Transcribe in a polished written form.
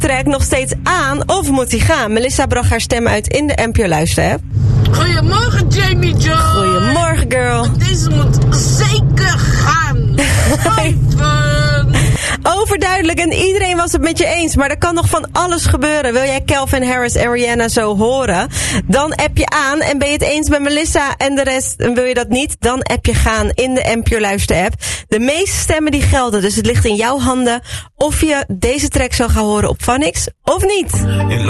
track nog steeds aan of moet hij gaan? Melissa bracht haar stem uit in de NPO Luister-app. Goedemorgen, Jamie Joy. Goedemorgen, girl. Deze moet zeker gaan. Overduidelijk en iedereen was het met je eens. Maar er kan nog van alles gebeuren. Wil jij Calvin Harris en Rihanna zo horen? Dan app je aan. En ben je het eens met Melissa en de rest en wil je dat niet? Dan app je gaan in de NPO Luister-app. De meeste stemmen die gelden. Dus het ligt in jouw handen of je deze track zou gaan horen op Phonics of niet.